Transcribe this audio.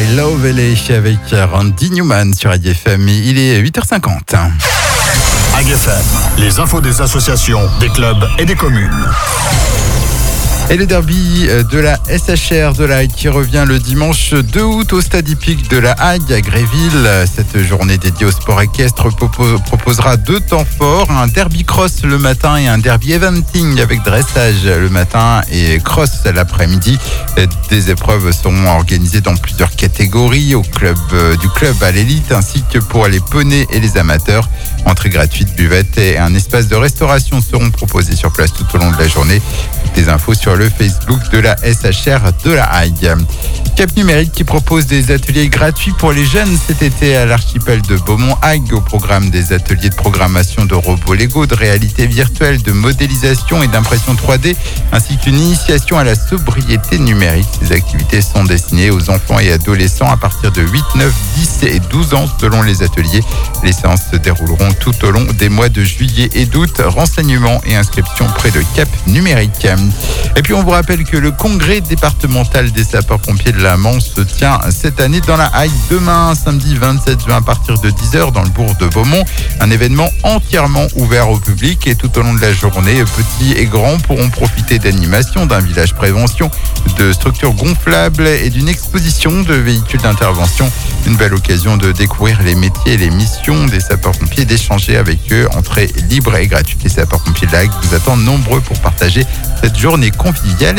I Love LA avec Randy Newman sur AGFM. Il est 8h50. AGFM, les infos des associations, des clubs et des communes. Et le derby de la SHR de la Hague qui revient le dimanche 2 août au stade hippique de la Hague à Gréville. Cette journée dédiée au sport équestre proposera 2 temps forts, un derby cross le matin et un derby eventing avec dressage le matin et cross l'après-midi. Des épreuves seront organisées dans plusieurs catégories du club à l'élite ainsi que pour les poneys et les amateurs. Entrée gratuite, buvette et un espace de restauration seront proposés sur place tout au long de la journée. Des infos sur le Facebook de la SHR de la Hague. Cap Numérique qui propose des ateliers gratuits pour les jeunes cet été à l'archipel de Beaumont-Hague. Au programme des ateliers de programmation de robots Lego, de réalité virtuelle, de modélisation et d'impression 3D, ainsi qu'une initiation à la sobriété numérique. Ces activités sont destinées aux enfants et adolescents à partir de 8, 9, 10 et 12 ans selon les ateliers. Les séances se dérouleront tout au long des mois de juillet et d'août. Renseignements et inscriptions près de Cap Numérique. Et puis on vous rappelle que le congrès départemental des sapeurs-pompiers de la Manche se tient cette année dans la Hague demain, samedi 27 juin à partir de 10h dans le bourg de Beaumont. Un événement entièrement ouvert au public et tout au long de la journée, petits et grands pourront profiter d'animations, d'un village prévention, de structures gonflables et d'une exposition de véhicules d'intervention. Une belle occasion de découvrir les métiers et les missions des sapeurs-pompiers, d'échanger avec eux. Entrée libre et gratuite. Les sapeurs-pompiers de la Hague vous attendent nombreux pour partager cette journée conviviale.